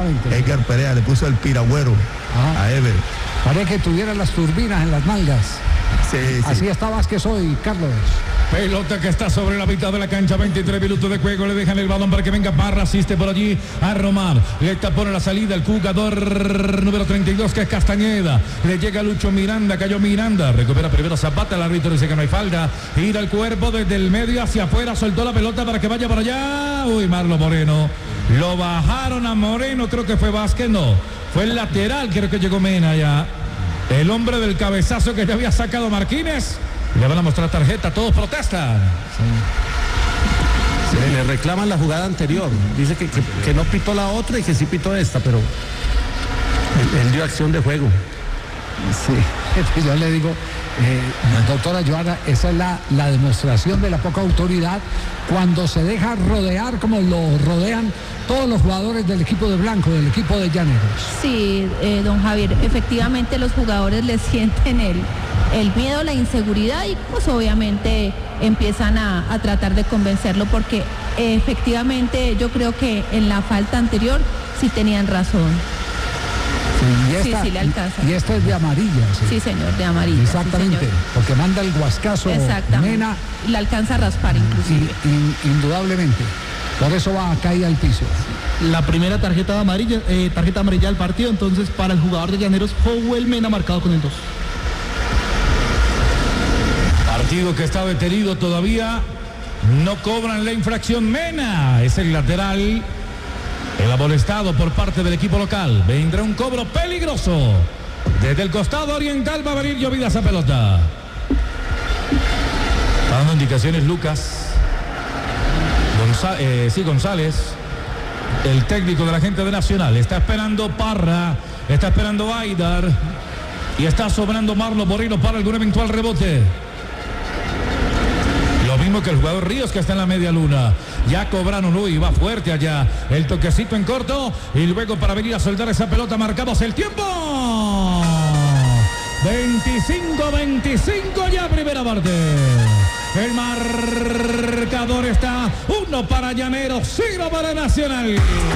Exactamente. Edgar Perea le puso el piragüero a Ever. Parece que tuviera las turbinas en las nalgas. Sí. Así está Vázquez hoy, Carlos. Pelota que está sobre la mitad de la cancha, 23 minutos de juego, le dejan el balón para que venga Parra, asiste por allí a Román, le tapone la salida el jugador número 32 que es Castañeda, le llega Lucho Miranda, cayó Miranda, recupera primero Zapata, el árbitro dice que no hay falta, gira el cuerpo desde el medio hacia afuera, soltó la pelota para que vaya por allá, uy, Marlo Moreno, lo bajaron a Moreno, creo que fue Vázquez, no, fue el lateral, creo que llegó Mena ya, el hombre del cabezazo que ya había sacado Marquínez. Le van a mostrar tarjeta, todos protestan. Sí. Le reclaman la jugada anterior. Dice que no pitó la otra y que sí pitó esta, pero él dio acción de juego. Sí, yo le digo, doctora Joana, esa es la demostración de la poca autoridad cuando se deja rodear como lo rodean todos los jugadores del equipo de blanco, del equipo de Llaneros. Sí, don Javier, efectivamente los jugadores les sienten el miedo, la inseguridad y pues obviamente empiezan a tratar de convencerlo porque efectivamente yo creo que en la falta anterior sí tenían razón. Sí, sí le alcanza. Y esta es de amarilla. Sí, señor, de amarilla. Exactamente, sí, porque manda el guascazo Mena. Y la alcanza a raspar inclusive. Indudablemente. Por eso va a caer al piso. La primera tarjeta amarilla del partido, entonces para el jugador de Llaneros, Howell Mena marcado con el 2. Partido que está detenido todavía, no cobran la infracción. Mena es el lateral, el amonestado por parte del equipo local. Vendrá un cobro peligroso. Desde el costado oriental va a venir llovida esa pelota. Está dando indicaciones Lucas. González, el técnico de la gente de Nacional. Está esperando Parra, está esperando Aidar y está sobrando Marlo Moreno para algún eventual rebote. Lo mismo que el jugador Ríos que está en la media luna. Ya cobraron, uy, va fuerte allá. El toquecito en corto y luego para venir a soltar esa pelota marcamos el tiempo. 25-25 ya primera parte. El marcador está 1 para Llaneros, 0 para Nacional.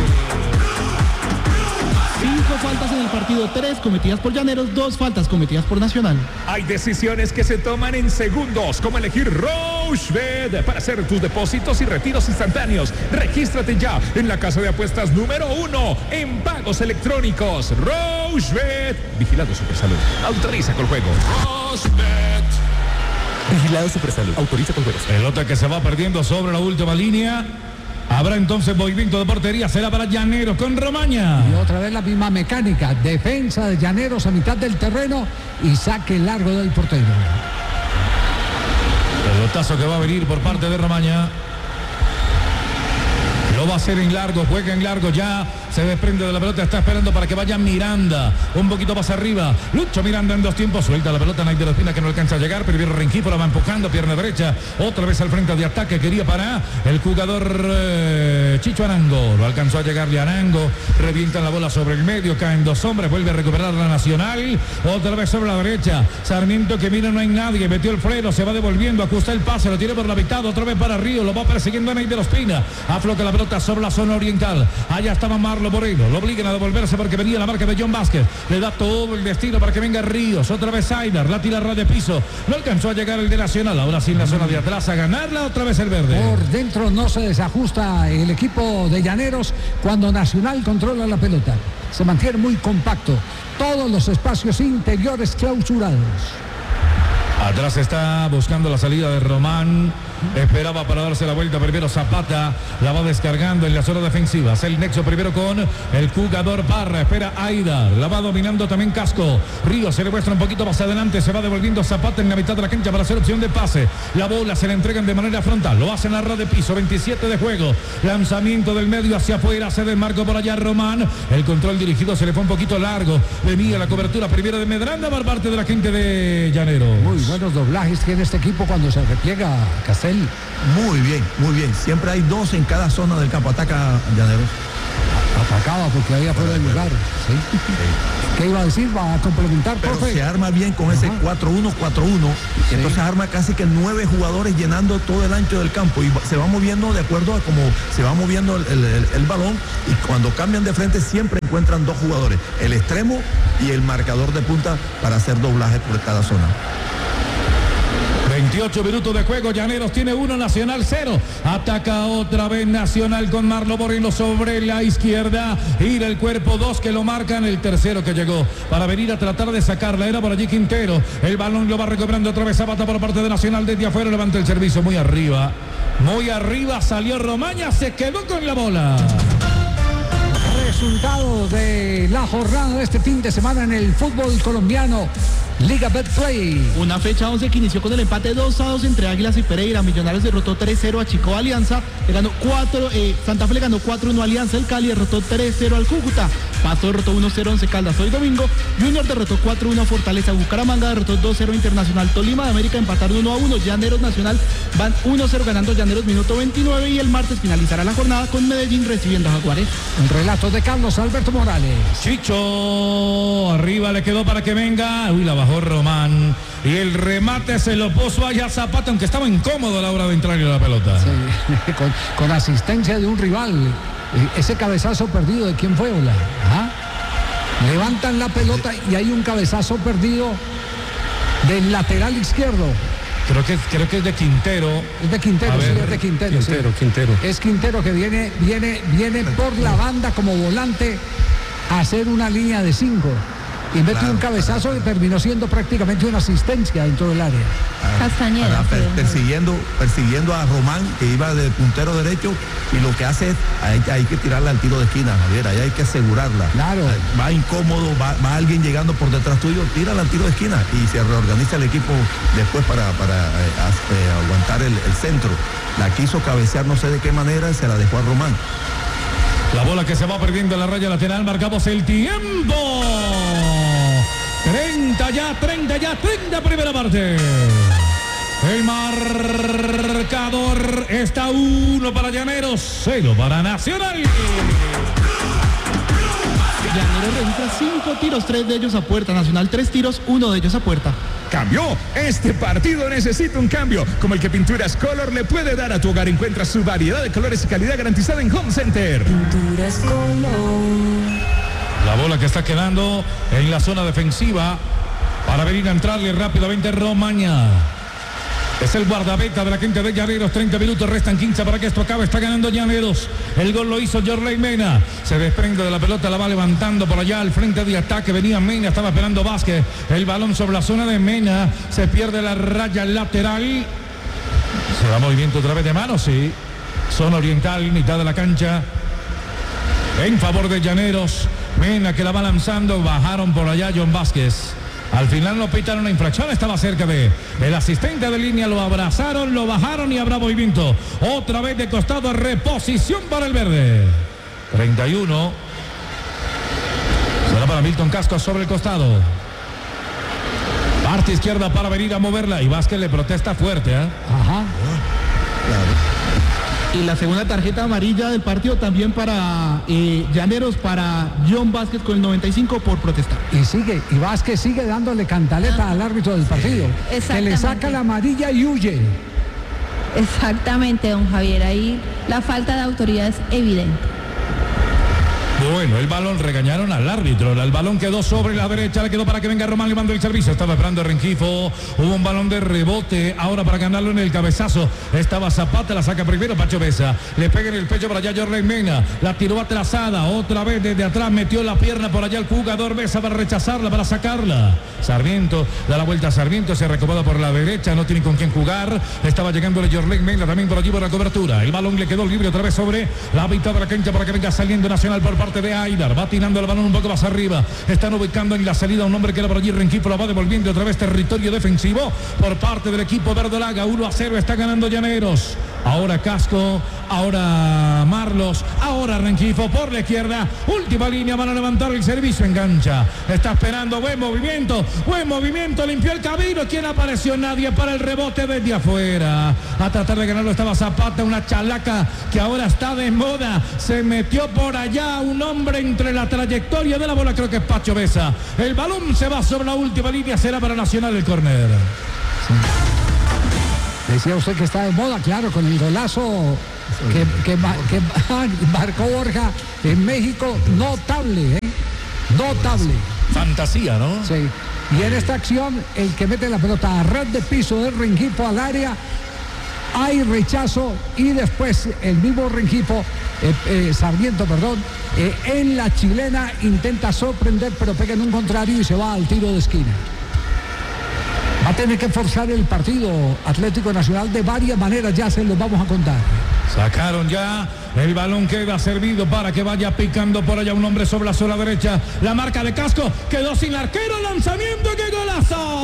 5 faltas en el partido, 3 cometidas por Llaneros, 2 faltas cometidas por Nacional. Hay decisiones que se toman en segundos, como elegir Rochebet para hacer tus depósitos y retiros instantáneos. Regístrate ya en la casa de apuestas número 1 en pagos electrónicos. Rochebet. Vigilado Supersalud. Autoriza con juego. Rochebet. Vigilado Supersalud. Autoriza con juegos. Pelota que se va perdiendo sobre la última línea. Habrá entonces movimiento de portería, será para Llaneros con Romaña. Y otra vez la misma mecánica, defensa de Llaneros a mitad del terreno y saque largo del portero. Pelotazo que va a venir por parte de Romaña. Lo va a hacer en largo, juega en largo ya. Se desprende de la pelota, está esperando para que vaya Miranda. Un poquito más arriba. Lucho Miranda en 2 tiempos. Suelta la pelota, Naider Ospina que no alcanza a llegar. Primero Rengifo la va empujando, pierna derecha. Otra vez al frente de ataque. Quería para el jugador Chicho Arango. Lo alcanzó a llegarle a Arango. Revienta la bola sobre el medio. Caen 2 hombres. Vuelve a recuperar la Nacional. Otra vez sobre la derecha. Sarmiento que mira, no hay nadie. Metió el freno, se va devolviendo. Ajusta el pase, lo tiene por la mitad. Otra vez para Río. Lo va persiguiendo a Naider Ospina. Afloca la pelota sobre la zona oriental. Allá estaba Marlo Moreno, lo obligan a devolverse porque venía la marca de John Vázquez, le da todo el destino para que venga Ríos, otra vez Aidar, la tira ras de piso, no alcanzó a llegar el de Nacional, ahora sí en la zona de atrás a ganarla, otra vez el verde. Por dentro no se desajusta el equipo de Llaneros cuando Nacional controla la pelota, se mantiene muy compacto, todos los espacios interiores clausurados. Atrás está buscando la salida de Román. Esperaba para darse la vuelta primero Zapata. La va descargando en la zona defensiva. Hace el nexo primero con el jugador Parra. Espera Aidar. La va dominando también Casco. Ríos se le muestra un poquito más adelante. Se va devolviendo Zapata en la mitad de la cancha para hacer opción de pase. La bola se la entregan de manera frontal. Lo hacen a ras de piso. 27 de juego. Lanzamiento del medio hacia afuera. Se desmarcó por allá Román. El control dirigido se le fue un poquito largo. Venía la cobertura primero de Medranda por parte de la gente de Llaneros. Muy buenos doblajes tiene este equipo cuando se repliega Castel. Muy bien, muy bien. Siempre hay 2 en cada zona del campo. Ataca Llaneros. Acaba porque había fuera de lugar. ¿Sí? ¿Qué iba a decir? ¿Va a complementar, Pero profe? se arma bien con ese 4-1-4-1. Sí. Entonces arma casi que 9 jugadores llenando todo el ancho del campo y se va moviendo de acuerdo a cómo se va moviendo el balón, y cuando cambian de frente siempre encuentran 2 jugadores, el extremo y el marcador de punta, para hacer doblaje por cada zona. 28 minutos de juego, Llaneros tiene 1, Nacional 0. Ataca otra vez Nacional con Marlo Moreno sobre la izquierda. Ir el cuerpo, 2 que lo marcan, el tercero que llegó para venir a tratar de sacarla. Era por allí Quintero. El balón lo va recobrando otra vez Zapata por parte de Nacional desde afuera. Levanta el servicio muy arriba. Muy arriba salió Romaña, se quedó con la bola. Resultado de la jornada de este fin de semana en el fútbol colombiano. Liga Betplay. Una fecha 11 que inició con el empate 2-2 entre Águilas y Pereira. Millonarios derrotó 3-0 a Chico Alianza. Santa Fe le ganó 4-1 a Alianza. El Cali derrotó 3-0 al Cúcuta. Pasto derrotó 1-0 Once Caldas hoy domingo. Junior derrotó 4-1 a Fortaleza. Bucaramanga derrotó 2-0 Internacional. Tolima de América empataron 1-1. Llaneros Nacional van 1-0 ganando Llaneros minuto 29. Y el martes finalizará la jornada con Medellín recibiendo a Jaguares. Un relato de Carlos Alberto Morales. Chicho, arriba le quedó para que venga. Uy, la bajó Román. Y el remate se lo puso allá Zapata, aunque estaba incómodo a la hora de entrarle a la pelota. Sí, con asistencia de un rival. Ese cabezazo perdido, ¿de quién fue, Ola? ¿Ah? Levantan la pelota y hay un cabezazo perdido del lateral izquierdo. Creo que es de Quintero. Es de Quintero, ver, sí, es de Quintero. Quintero. Es Quintero que viene por la banda como volante a hacer una línea de 5. Y mete un cabezazo que terminó siendo prácticamente una asistencia dentro del área. Castañeda. Persiguiendo a Román, que iba de puntero derecho, y lo que hace es, hay que tirarla al tiro de esquina, Javier, ahí hay que asegurarla. Claro. Va incómodo, va alguien llegando por detrás tuyo, tírala al tiro de esquina y se reorganiza el equipo después para aguantar el centro. La quiso cabecear, no sé de qué manera, se la dejó a Román. La bola que se va perdiendo en la raya lateral, marcamos el tiempo. 30 primera parte. El marcador está 1 para Llaneros, 0 para Nacional. Llaneros registra 5 tiros, 3 de ellos a puerta. Nacional 3 tiros, 1 de ellos a puerta. Cambió. Este partido necesita un cambio, como el que Pinturas Color le puede dar a tu hogar. Encuentra su variedad de colores y calidad garantizada en Home Center. Pinturas Color. La bola que está quedando en la zona defensiva para venir a entrarle rápidamente Romaña. Es el guardameta de la gente de Llaneros. 30 minutos, restan 15 para que esto acabe. Está ganando Llaneros. El gol lo hizo Jorley Mena. Se desprende de la pelota, la va levantando por allá al frente de ataque. Venía Mena, estaba esperando Vázquez. El balón sobre la zona de Mena. Se pierde la raya lateral. Se da movimiento otra vez de mano, sí. Zona oriental, mitad de la cancha. En favor de Llaneros. Mena que la va lanzando. Bajaron por allá John Vázquez. Al final no pitaron una infracción, estaba cerca de el asistente de línea, lo abrazaron, lo bajaron y habrá movimiento. Otra vez de costado, reposición para el verde. 31. Será para Milton Casco sobre el costado. Parte izquierda para venir a moverla y Vázquez le protesta fuerte. Ajá. Claro. Y la segunda tarjeta amarilla del partido también para Llaneros, para John Vázquez con el 95 por protestar. Y Vázquez sigue dándole cantaleta al árbitro del partido. Que le saca la amarilla y huye. Exactamente, don Javier. Ahí la falta de autoridad es evidente. Bueno, el balón, regañaron al árbitro. El balón quedó sobre la derecha, le quedó para que venga Román, le mandó el servicio. Estaba esperando Rengifo. Hubo un balón de rebote. Ahora para ganarlo en el cabezazo. Estaba Zapata, la saca primero Pacho Besa. Le pega en el pecho para allá Jorley Mena. La tiró atrasada. Otra vez desde atrás metió la pierna por allá el jugador Besa para rechazarla, para sacarla. Sarmiento da la vuelta a Sarmiento. Se recomoda por la derecha. No tiene con quién jugar. Estaba llegándole Jorley Mena también por allí por la cobertura. El balón le quedó libre otra vez sobre la mitad de la cancha para que venga saliendo Nacional por parte de Aidar, va tirando el balón un poco más arriba, están ubicando en la salida un hombre que era por allí, Rengifo lo va devolviendo otra vez territorio defensivo por parte del equipo verdolaga. 1-0 está ganando Llaneros. Ahora Casco, ahora Marlos, ahora Rengifo por la izquierda, última línea, van a levantar el servicio, engancha, está esperando, buen movimiento, limpió el camino. ¿Quién apareció? Nadie para el rebote desde afuera. A tratar de ganarlo estaba Zapata, una chalaca que ahora está de moda, se metió por allá un un hombre entre la trayectoria de la bola, creo que es Pacho Besa. El balón se va sobre la última línea, será para Nacional el córner. Sí. Decía usted que está de moda, claro, con el golazo que marcó Borja en México, notable, notable. Fantasía, ¿no? Sí. Y en esta acción, el que mete la pelota a red de piso de Rengifo al área, hay rechazo y después el mismo Rengifo, Sarmiento, en la chilena intenta sorprender, pero pega en un contrario y se va al tiro de esquina. Va a tener que forzar el partido Atlético Nacional de varias maneras, ya se los vamos a contar. Sacaron ya, el balón queda servido para que vaya picando por allá un hombre sobre la sola derecha. La marca de Casco, quedó sin arquero, lanzamiento, ¡qué golazo!